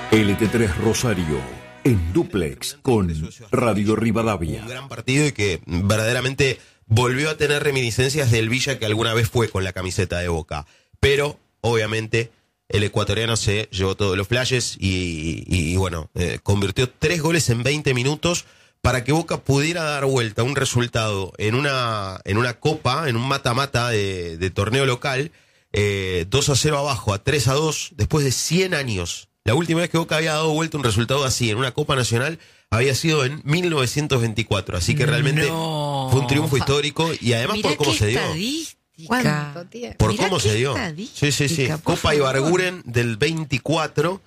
LT3 Rosario, en dúplex con Radio Rivadavia. Un gran partido y que verdaderamente volvió a tener reminiscencias del Villa que alguna vez fue con la camiseta de Boca. Pero, obviamente, el ecuatoriano se llevó todos los flashes y convirtió 3 goles en 20 minutos para que Boca pudiera dar vuelta a un resultado en una copa, en un mata-mata de torneo local, 2-0 abajo, a 3-2, después de 100 años. La última vez que Boca había dado vuelta un resultado así en una Copa Nacional había sido en 1924. Así que realmente fue un triunfo histórico y además Mirá por cómo se dio. ¿Cuánto tiempo? Por Mirá cómo qué se dio. Sí. Copa Ibarguren del 24.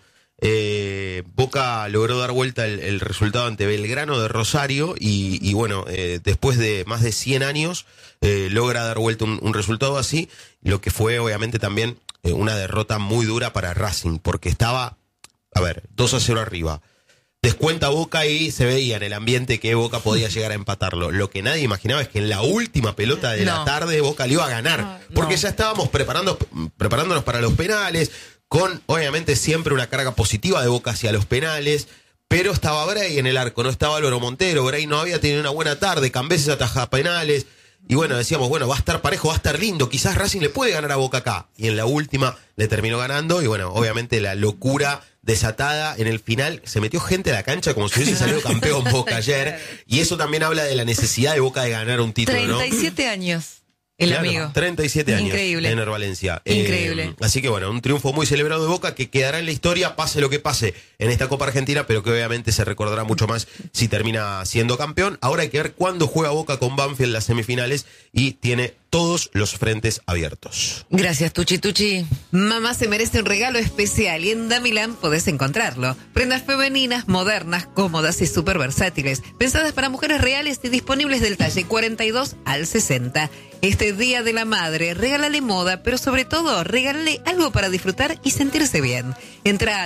Boca logró dar vuelta el resultado ante Belgrano de Rosario y después de más de 100 años logra dar vuelta un resultado así, lo que fue obviamente también una derrota muy dura para Racing, porque estaba 2-0 arriba. Descuenta Boca y se veía en el ambiente que Boca podía llegar a empatarlo. Lo que nadie imaginaba es que en la última pelota de la tarde Boca le iba a ganar, porque ya estábamos preparándonos para los penales, con obviamente siempre una carga positiva de Boca hacia los penales, pero estaba Bray en el arco, no estaba Álvaro Montero. Bray no había tenido una buena tarde, Cambeses atajaba penales, y decíamos, va a estar parejo, va a estar lindo, quizás Racing le puede ganar a Boca acá, y en la última le terminó ganando, y obviamente la locura desatada en el final, se metió gente a la cancha como si hubiese salido campeón Boca ayer, y eso también habla de la necesidad de Boca de ganar un título, 37 años. Amigo. 37 años. Increíble. En Valencia. Increíble. Así que un triunfo muy celebrado de Boca que quedará en la historia, pase lo que pase en esta Copa Argentina, pero que obviamente se recordará mucho más si termina siendo campeón. Ahora hay que ver cuándo juega Boca con Banfield en las semifinales y tiene todos los frentes abiertos. Gracias, Tuchi. Mamá se merece un regalo especial y en Damilán podés encontrarlo. Prendas femeninas, modernas, cómodas y súper versátiles, pensadas para mujeres reales y disponibles del talle 42 al 60. Este Día de la Madre, regálale moda, pero sobre todo, regálale algo para disfrutar y sentirse bien. Entra a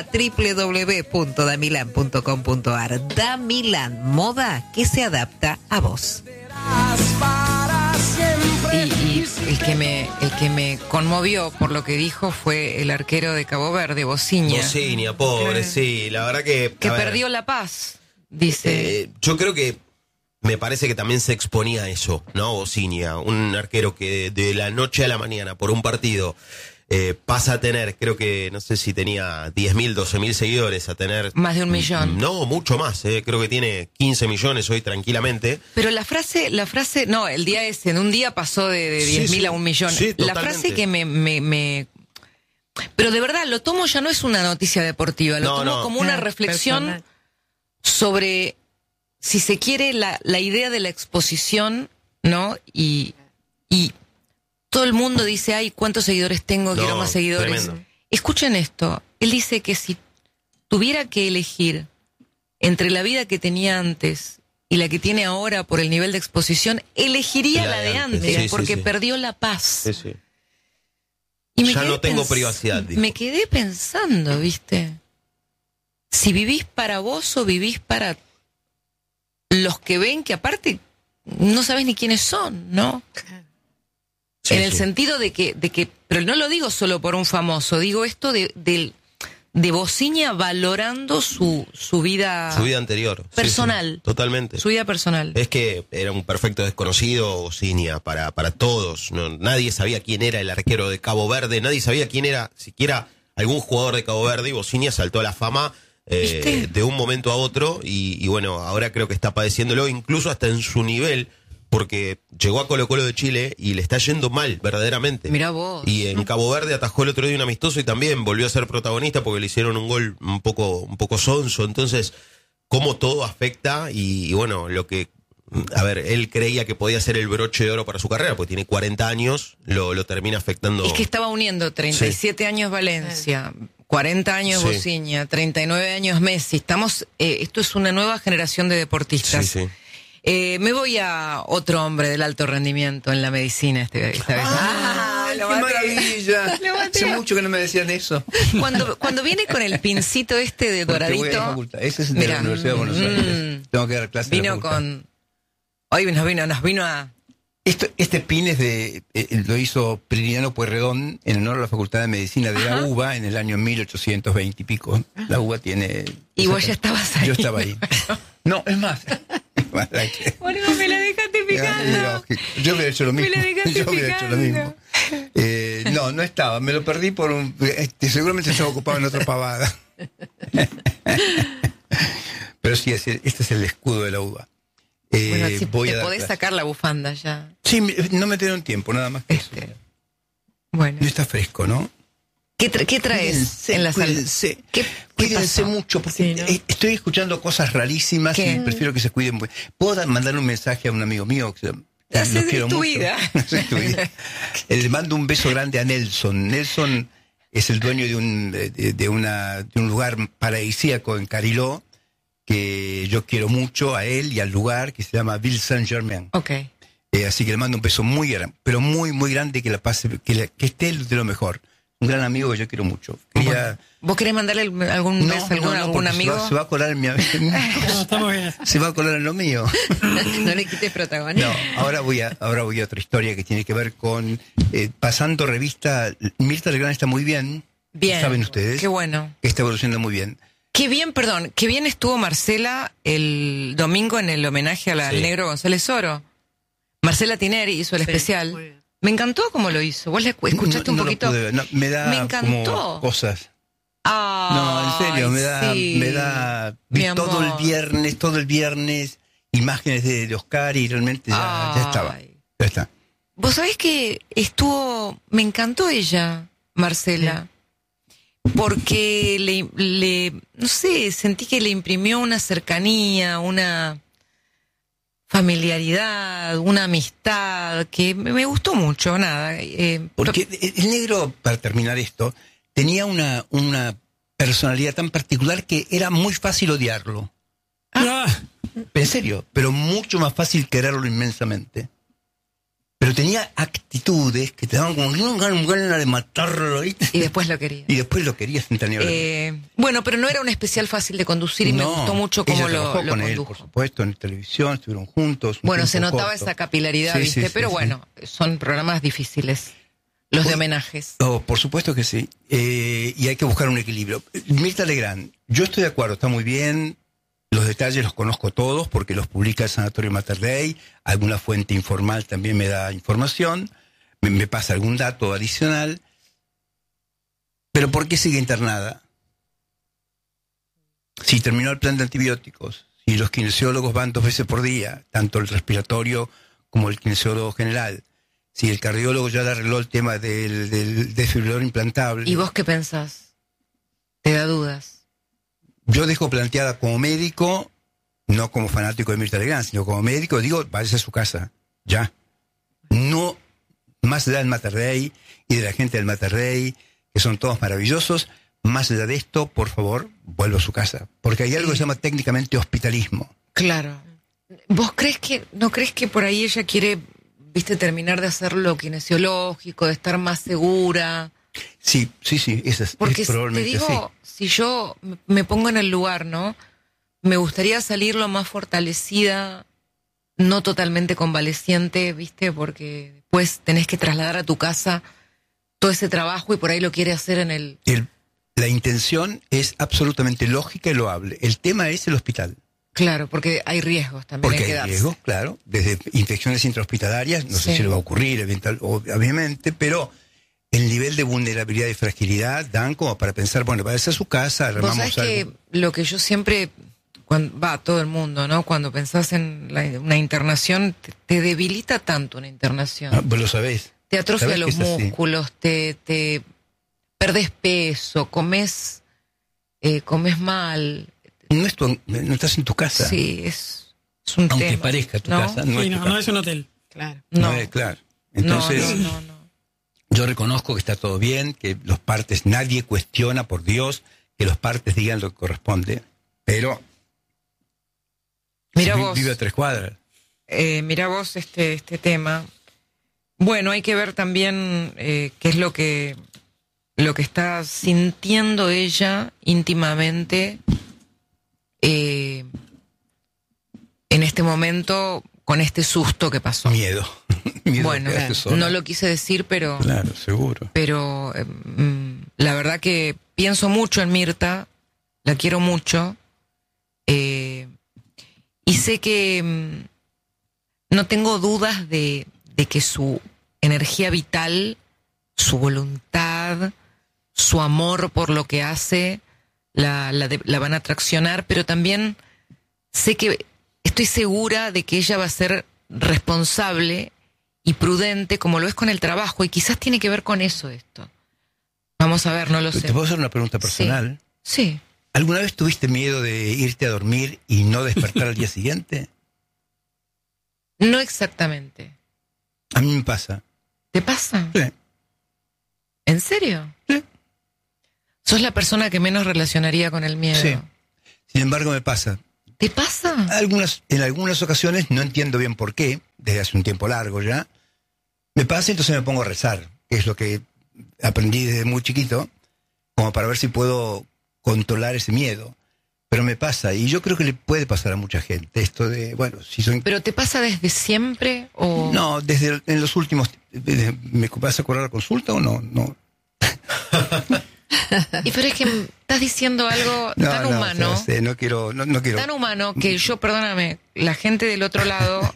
www.damilan.com.ar. Damilán, moda que se adapta a vos. Y el que me conmovió por lo que dijo fue el arquero de Cabo Verde, Bociña. Bociña, pobre, sí, la verdad que perdió la paz, dice. Yo creo que me parece que también se exponía a eso, ¿no? Bociña, un arquero que de la noche a la mañana por un partido pasa a tener, creo que, no sé si tenía 10.000, 12.000 seguidores, a tener... Más de 1 millón. No, mucho más, creo que tiene 15 millones hoy tranquilamente. Pero la frase, no, el día ese, en un día pasó de 10.000 a 1 millón. Sí, la frase que me... Pero de verdad, lo tomo ya no es una noticia deportiva, lo tomo como una reflexión personal sobre, si se quiere, la idea de la exposición, ¿no? Y todo el mundo dice, ay, ¿cuántos seguidores tengo? Quiero más seguidores. Tremendo. Escuchen esto. Él dice que si tuviera que elegir entre la vida que tenía antes y la que tiene ahora por el nivel de exposición, elegiría la de antes, porque perdió la paz. Sí. Y ya no tengo privacidad, dijo. Me quedé pensando, ¿viste? Si vivís para vos o vivís para los que ven, que aparte no sabés ni quiénes son, ¿no? Sí, en el sentido de que, pero no lo digo solo por un famoso, digo esto de Bociña valorando su vida anterior, personal. Sí, totalmente. Su vida personal. Es que era un perfecto desconocido Bociña para todos. Nadie sabía quién era el arquero de Cabo Verde, nadie sabía quién era siquiera algún jugador de Cabo Verde, y Bociña saltó a la fama de un momento a otro y ahora creo que está padeciéndolo incluso hasta en su nivel, porque llegó a Colo-Colo de Chile y le está yendo mal, verdaderamente. Mirá vos. Y en Cabo Verde atajó el otro día un amistoso y también volvió a ser protagonista porque le hicieron un gol un poco sonso. Entonces, cómo todo afecta y lo que... él creía que podía ser el broche de oro para su carrera, porque tiene 40 años, lo termina afectando. Es que estaba uniendo 37 años Valencia, 40 años Bociña, 39 años Messi. Esto es una nueva generación de deportistas. Sí. Me voy a otro hombre del alto rendimiento en la medicina esta vez. ¡Qué maravilla! Hace mucho que no me decían eso. Cuando viene con el pincito de doradito. Ese es de la Universidad de Buenos Aires. Tengo que dar clases. Hoy nos vino a Este pin es lo hizo Prilidiano Pueyrredón en honor a la Facultad de Medicina de la UBA en el año 1820 y pico. La UBA tiene... Y vos ya estabas ahí. Yo estaba ahí. No, es más. Boludo, me la dejaste picando. Yo hubiera hecho lo mismo. Me la dejaste Yo hubiera hecho lo mismo. No estaba. Me lo perdí por un... seguramente estaba ocupado en otra pavada. Pero sí, este es el escudo de la UBA. Bueno, si voy te a podés sacar la bufanda ya. Sí, no me dieron tiempo, nada más que eso. Bueno. Y está fresco, ¿no? ¿Qué traes en la sala? Cuídense mucho, porque estoy escuchando cosas rarísimas y prefiero que se cuiden. ¿Puedo mandarle un mensaje a un amigo mío? Lo quiero mucho. Es tu vida. Le mando un beso grande a Nelson. Nelson es el dueño de un lugar paradisíaco en Cariló, que yo quiero mucho a él y al lugar, que se llama Ville Saint-Germain. Okay. Así que le mando un beso muy grande, pero muy, muy grande, que la pase, que esté de lo mejor. Un gran amigo que yo quiero mucho. ¿Vos querés mandarle algún beso a algún amigo? Se va a colar en mi se va a colar en lo mío. No le quites protagonismo. No, ahora voy a otra historia que tiene que ver con pasando revista. Mirta Legrand está muy bien. Bien. Saben ustedes. Qué bueno. Que está evolucionando muy bien. Qué bien estuvo Marcela el domingo en el homenaje al negro González Oro. Marcela Tineri hizo el especial. Me encantó cómo lo hizo. ¿Vos le escuchaste un poquito? Me encantó. Como cosas. No, en serio, me da vi todo el viernes imágenes de Oscar y realmente ya estaba. Ya está. Vos sabés que me encantó ella, Marcela. Porque no sé, sentí que le imprimió una cercanía, una familiaridad, una amistad, que me gustó mucho, nada. Porque el negro, para terminar esto, tenía una personalidad tan particular que era muy fácil odiarlo. En serio, pero mucho más fácil quererlo inmensamente. Pero tenía actitudes que te daban como ganas de matarlo. ¿Viste? Y después lo quería. Y después lo quería instantáneamente. Bueno, pero no era un especial fácil de conducir y me gustó mucho cómo lo con condujo. él, por supuesto, en televisión, estuvieron juntos. Bueno, se notaba esa capilaridad, ¿viste? Sí, pero bueno, son programas difíciles, los de homenajes. Oh, por supuesto que sí. Y hay que buscar un equilibrio. Mirta Legrand, yo estoy de acuerdo, está muy bien. Los detalles los conozco todos porque los publica el Sanatorio Mater Dei. Alguna fuente informal también me da información. Me pasa algún dato adicional. Pero ¿por qué sigue internada? Si terminó el plan de antibióticos, si los kinesiólogos van 2 veces por día, tanto el respiratorio como el kinesiólogo general, si el cardiólogo ya le arregló el tema del desfibrilador implantable. ¿Y vos qué pensás? ¿Te da dudas? Yo dejo planteada como médico, no como fanático de Mirta Legrand, sino como médico, digo, váyase a su casa, ya. No, más allá del Mater Dei y de la gente del Mater Dei, que son todos maravillosos, más allá de esto, por favor, vuelva a su casa. Porque hay algo que se llama técnicamente hospitalismo. Claro. ¿Vos no crees que por ahí ella quiere, terminar de hacer lo kinesiológico, de estar más segura? Sí, porque es probablemente te digo, si yo me pongo en el lugar, ¿no? Me gustaría salir lo más fortalecida, no totalmente convaleciente, ¿viste? Porque después tenés que trasladar a tu casa todo ese trabajo y por ahí lo quiere hacer en el... La intención es absolutamente lógica y loable. El tema es el hospital. Claro, porque hay riesgos también. Porque hay riesgos, claro, desde infecciones intrahospitalarias, no sé si le va a ocurrir, obviamente, pero... El nivel de vulnerabilidad y fragilidad dan como para pensar, bueno, váyase a su casa, armamos algo. ¿Vos sabés que lo que yo siempre, todo el mundo, ¿no? Cuando pensás en una internación, te debilita tanto una internación. Vos lo sabés. Te atrofia los músculos, te perdés peso, comes mal. No estás en tu casa. Sí, es un aunque tema. Parezca tu ¿No? casa. No es un hotel. Claro. Claro. Entonces... No. Yo reconozco que está todo bien, que los partes, nadie cuestiona, por Dios, que los partes digan lo que corresponde, pero mira vos, vive a 3 cuadras. Mira vos este tema. Bueno, hay que ver también qué es lo que está sintiendo ella íntimamente en este momento con este susto que pasó. Miedo. Bueno, no lo quise decir, pero... Claro, seguro. Pero la verdad que pienso mucho en Mirta, la quiero mucho, y sé que no tengo dudas de que su energía vital, su voluntad, su amor por lo que hace, la van a traccionar, pero también estoy segura de que ella va a ser responsable y prudente, como lo es con el trabajo, y quizás tiene que ver con eso esto. Vamos a ver, no lo sé. ¿Te puedo hacer una pregunta personal? Sí. ¿Alguna vez tuviste miedo de irte a dormir y no despertar al día siguiente? No exactamente. A mí me pasa. ¿Te pasa? Sí. ¿En serio? Sí. Sos la persona que menos relacionaría con el miedo. Sí. Sin embargo, me pasa. ¿Te pasa? En algunas ocasiones, no entiendo bien por qué, desde hace un tiempo largo ya, me pasa, entonces me pongo a rezar, que es lo que aprendí desde muy chiquito, como para ver si puedo controlar ese miedo. Pero me pasa, y yo creo que le puede pasar a mucha gente, esto de, bueno, si son... ¿Pero te pasa desde siempre o...? No, en los últimos... ¿Me vas a cobrar la consulta o no? No. Y pero es que estás diciendo algo tan humano. No quiero. Tan humano que yo, perdóname, la gente del otro lado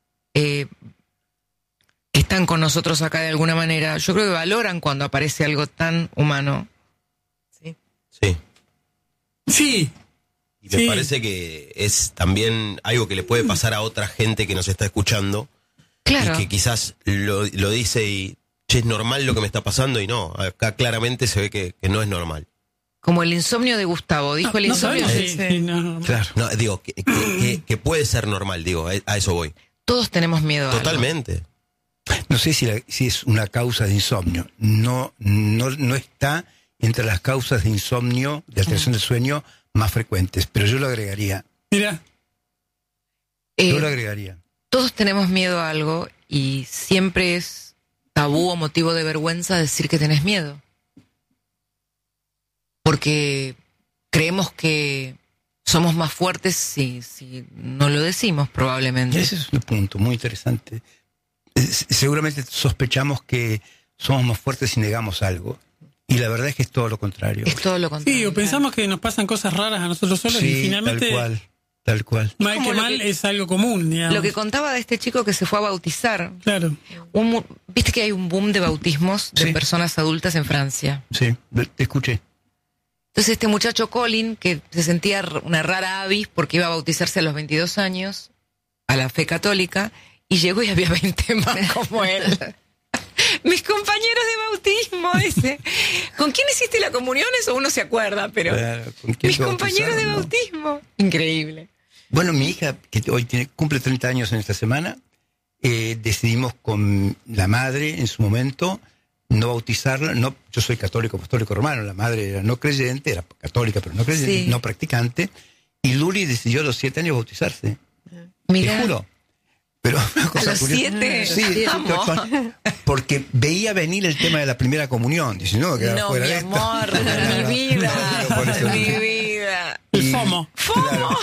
están con nosotros acá de alguna manera. Yo creo que valoran cuando aparece algo tan humano. Sí. Y me parece que es también algo que le puede pasar a otra gente que nos está escuchando. Claro. Y que quizás lo dice y... Che, es normal lo que me está pasando, y no, acá claramente se ve que no es normal. Como el insomnio de Gustavo, dijo el insomnio. No, claro. No, digo, que puede ser normal, digo, a eso voy. Todos tenemos miedo a Totalmente. Algo. No sé si es una causa de insomnio. No está entre las causas de insomnio, de alteración del sueño, más frecuentes, pero yo lo agregaría. Mira. Yo lo agregaría. Todos tenemos miedo a algo y siempre es tabú o motivo de vergüenza decir que tenés miedo. Porque creemos que somos más fuertes si no lo decimos, probablemente. Ese es un punto muy interesante. Seguramente sospechamos que somos más fuertes si negamos algo. Y la verdad es que es todo lo contrario. Es todo lo contrario. Sí, o pensamos que nos pasan cosas raras a nosotros solos y finalmente... Tal cual. Mal que mal es algo común, digamos. Lo que contaba de este chico que se fue a bautizar. Claro. Viste que hay un boom de bautismos de personas adultas en Francia. Sí, te escuché. Entonces este muchacho Colin, que se sentía una rara avis porque iba a bautizarse a los 22 años a la fe católica, y llegó y había 20 más como él. Mis compañeros de bautismo, dice. ¿Con quién hiciste la comunión? Eso uno se acuerda, pero... Claro, mis compañeros de bautismo. Increíble. Bueno, mi hija, que hoy cumple 30 años en esta semana, decidimos con la madre en su momento no bautizarla. No, yo soy católico, apostólico romano, la madre era no creyente, era católica pero no creyente, no practicante, y Luli decidió a los 7 años bautizarse. Mira. Te juro. Pero una cosa a los 7. Sí, porque veía venir el tema de la primera comunión. Dice, no, quedar fuera de esto. Mi vida, mi vida. El FOMO. FOMO.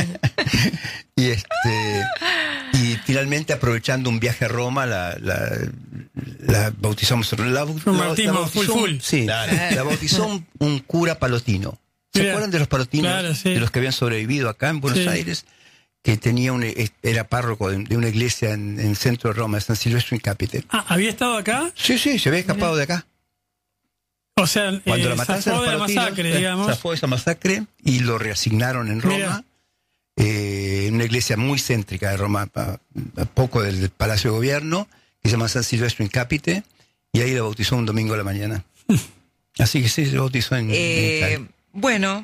Y finalmente, aprovechando un viaje a Roma, la bautizamos. La bautizó, full. Sí, la bautizó un cura palotino. ¿Se acuerdan de los palotinos? Claro, sí. De los que habían sobrevivido acá en Buenos Aires, que tenía era párroco de una iglesia en el centro de Roma, San Silvestro in Capite. Ah, ¿había estado acá? Sí, se había escapado de acá. O sea, cuando la matanza zafó de la masacre, digamos. Zafó de esa masacre y lo reasignaron en Roma, en una iglesia muy céntrica de Roma, a poco del Palacio de Gobierno, que se llama San Silvestro in Capite, y ahí lo bautizó un domingo a la mañana. Así que sí, se bautizó en Italia. Bueno,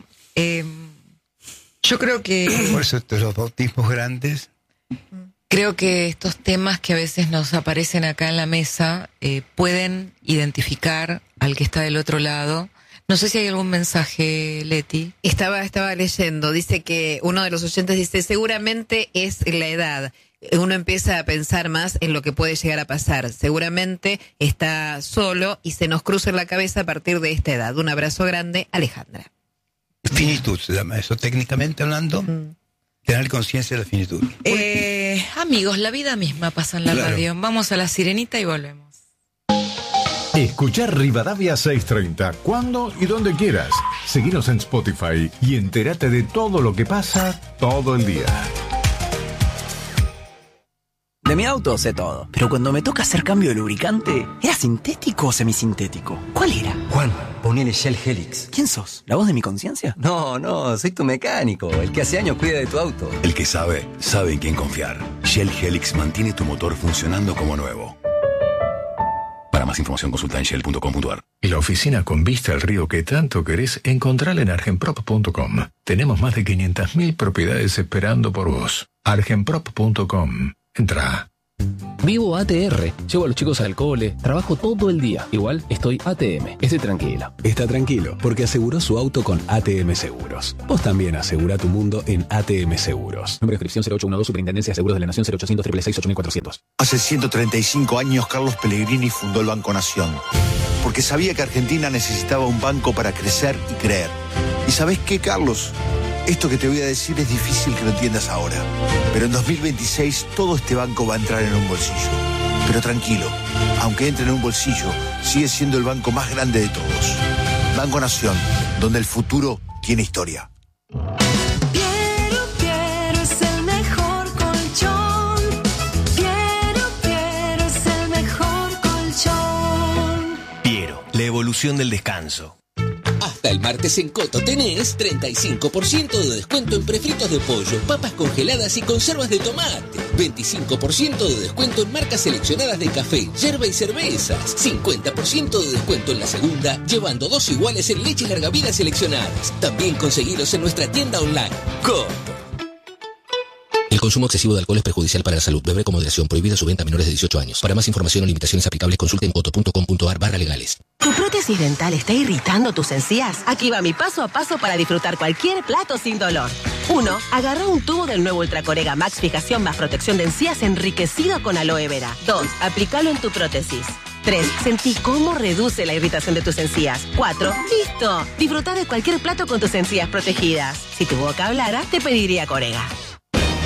yo creo que... Por eso los bautismos grandes... Creo que estos temas que a veces nos aparecen acá en la mesa pueden identificar al que está del otro lado. No sé si hay algún mensaje, Leti. Estaba leyendo, dice que uno de los oyentes dice, seguramente es la edad. Uno empieza a pensar más en lo que puede llegar a pasar. Seguramente está solo y se nos cruza en la cabeza a partir de esta edad. Un abrazo grande, Alejandra. Finitud se llama eso, técnicamente hablando. Tener conciencia de la finitud. Amigos, la vida misma pasa en la radio. Vamos a la Sirenita y volvemos. Escuchar Rivadavia 630 cuando y donde quieras. Seguinos en Spotify y entérate de todo lo que pasa todo el día. De mi auto sé todo, pero cuando me toca hacer cambio de lubricante, ¿era sintético o semisintético? ¿Cuál era? Juan, ponele Shell Helix. ¿Quién sos? ¿La voz de mi conciencia? No, soy tu mecánico, el que hace años cuida de tu auto. El que sabe en quién confiar. Shell Helix mantiene tu motor funcionando como nuevo. Para más información consulta en shell.com.ar. Y la oficina con vista al río que tanto querés, encontrala en argenprop.com. Tenemos más de 500.000 propiedades esperando por vos. argenprop.com. Entra. Vivo ATR, llevo a los chicos al cole, trabajo todo el día. Igual estoy ATM, estoy tranquilo. Está tranquilo, porque aseguró su auto con ATM Seguros. Vos también asegura tu mundo en ATM Seguros. Número de inscripción 0812, Superintendencia de Seguros de la Nación 0800 666 8400. Hace 135 años Carlos Pellegrini fundó el Banco Nación, porque sabía que Argentina necesitaba un banco para crecer y creer. ¿Y sabés qué, Carlos? Esto que te voy a decir es difícil que lo entiendas ahora, pero en 2026 todo este banco va a entrar en un bolsillo. Pero tranquilo, aunque entre en un bolsillo, sigue siendo el banco más grande de todos. Banco Nación, donde el futuro tiene historia. Piero es el mejor colchón. Piero es el mejor colchón. Piero, la evolución del descanso. Hasta el martes en Coto tenés 35% de descuento en prefritos de pollo, papas congeladas y conservas de tomate. 25% de descuento en marcas seleccionadas de café, yerba y cervezas. 50% de descuento en la segunda, llevando 2 iguales en leche larga vida seleccionadas. También conseguiros en nuestra tienda online. Coto. El consumo excesivo de alcohol es perjudicial para la salud. Beber con moderación. Prohibida su venta a menores de 18 años. Para más información o limitaciones aplicables, consulte en coto.com.ar/legales. ¿Tu prótesis dental está irritando tus encías? Aquí va mi paso a paso para disfrutar cualquier plato sin dolor. 1. Agarra un tubo del nuevo Ultracorega Max Fijación más protección de encías enriquecido con aloe vera. 2. Aplícalo en tu prótesis. 3. Sentí cómo reduce la irritación de tus encías. 4. ¡Listo! Disfruta de cualquier plato con tus encías protegidas. Si tu boca hablara, te pediría Corega.